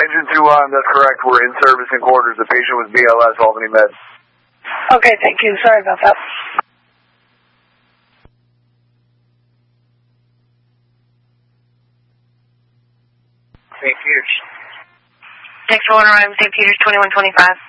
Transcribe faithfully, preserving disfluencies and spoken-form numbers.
engine two on, that's correct. We're in service in quarters. The patient was B L S, Albany Med. Okay, thank you. Sorry about that. Saint Peter's. Next one arrives, Saint Peter's, twenty-one twenty-five.